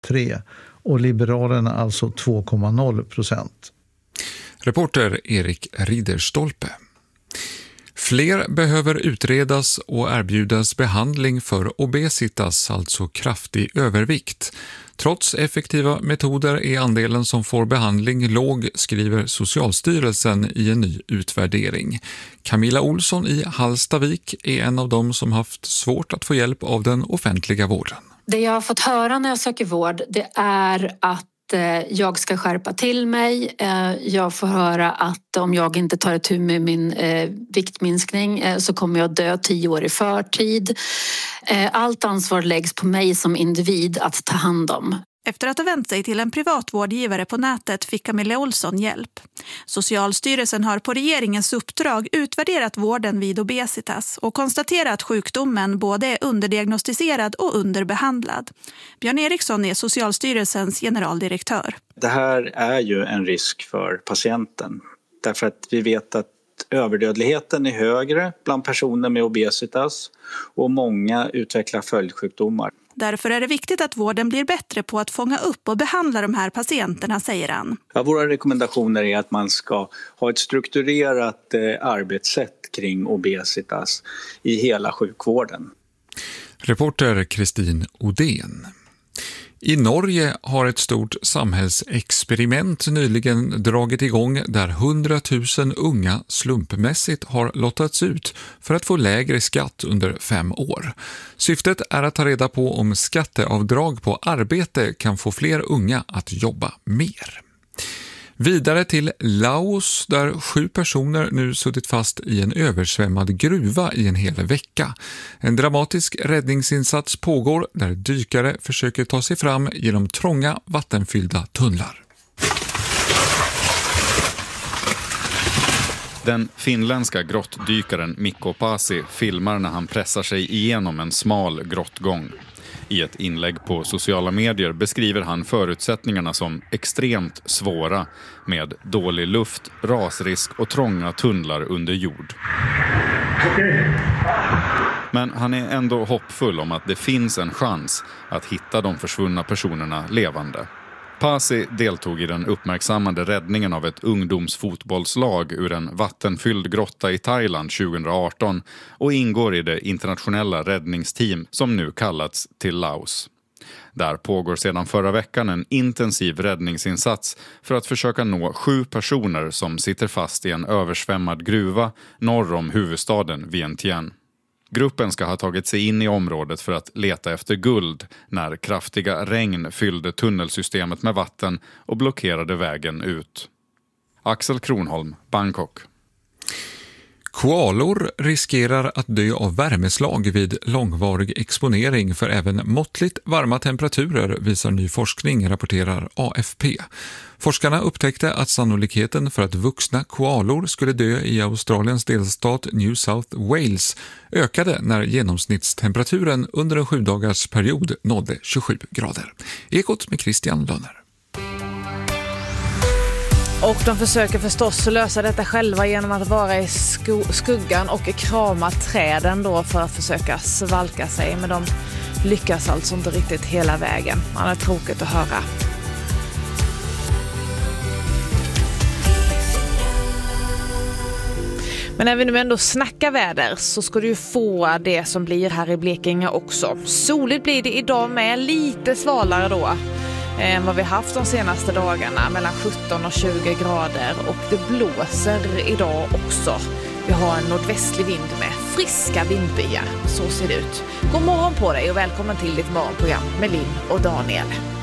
3% och Liberalerna alltså 2,0%. Reporter Erik Riderstolpe. Fler behöver utredas och erbjudas behandling för obesitas, alltså kraftig övervikt. Trots effektiva metoder är andelen som får behandling låg, skriver Socialstyrelsen i en ny utvärdering. Camilla Olsson i Hallstavik är en av dem som haft svårt att få hjälp av den offentliga vården. Det jag har fått höra när jag söker vård, det är att jag ska skärpa till mig. Jag får höra att om jag inte tar itu med min viktminskning så kommer jag dö 10 år i förtid. Allt ansvar läggs på mig som individ att ta hand om. Efter att ha vänt sig till en privat vårdgivare på nätet fick Camilla Olsson hjälp. Socialstyrelsen har på regeringens uppdrag utvärderat vården vid obesitas och konstaterat att sjukdomen både är underdiagnostiserad och underbehandlad. Björn Eriksson är Socialstyrelsens generaldirektör. Det här är ju en risk för patienten. Därför att vi vet att överdödligheten är högre bland personer med obesitas och många utvecklar följdsjukdomar. Därför är det viktigt att vården blir bättre på att fånga upp och behandla de här patienterna, säger han. Ja, våra rekommendationer är att man ska ha ett strukturerat arbetssätt kring obesitas i hela sjukvården. Reporter Kristin Odén. I Norge har ett stort samhällsexperiment nyligen dragit igång där 100 000 unga slumpmässigt har lottats ut för att få lägre skatt under 5 år. Syftet är att ta reda på om skatteavdrag på arbete kan få fler unga att jobba mer. Vidare till Laos där 7 personer nu suttit fast i en översvämmad gruva i en hel vecka. En dramatisk räddningsinsats pågår där dykare försöker ta sig fram genom trånga vattenfyllda tunnlar. Den finländska grottdykaren Mikko Pasi filmar när han pressar sig igenom en smal grottgång. I ett inlägg på sociala medier beskriver han förutsättningarna som extremt svåra med dålig luft, rasrisk och trånga tunnlar under jord. Men han är ändå hoppfull om att det finns en chans att hitta de försvunna personerna levande. Pasi deltog i den uppmärksammade räddningen av ett ungdomsfotbollslag ur en vattenfylld grotta i Thailand 2018 och ingår i det internationella räddningsteam som nu kallats till Laos. Där pågår sedan förra veckan en intensiv räddningsinsats för att försöka nå 7 personer som sitter fast i en översvämmad gruva norr om huvudstaden Vientiane. Gruppen ska ha tagit sig in i området för att leta efter guld när kraftiga regn fyllde tunnelsystemet med vatten och blockerade vägen ut. Axel Kronholm, Bangkok. Koalor riskerar att dö av värmeslag vid långvarig exponering för även måttligt varma temperaturer, visar ny forskning, rapporterar AFP. Forskarna upptäckte att sannolikheten för att vuxna koalor skulle dö i Australiens delstat New South Wales ökade när genomsnittstemperaturen under en 7-dagars period nådde 27 grader. Ekot med Christian Lönner. Och de försöker förstås lösa detta själva genom att vara i skuggan och krama träden då för att försöka svalka sig. Men de lyckas alltså inte riktigt hela vägen. Det är tråkigt att höra. Men när vi nu ändå snackar väder så ska du ju få det som blir här i Blekinge också. Soligt blir det idag med, lite svalare då än vad vi haft de senaste dagarna, mellan 17 och 20 grader, och det blåser idag också. Vi har en nordvästlig vind med friska vindbyar, så ser det ut. God morgon på dig och välkommen till ditt morgonprogram med Linn och Daniel.